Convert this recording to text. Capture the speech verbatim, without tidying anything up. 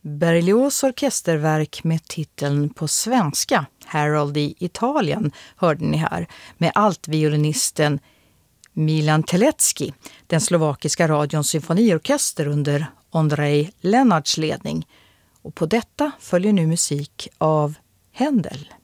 Berlioz orkesterverk med titeln på svenska, Harold i Italien, hörde ni här, med altviolinisten Milan Telecki, den slovakiska radions symfoniorkester under Ondrej Lennarts ledning. Och på detta följer nu musik av Händel.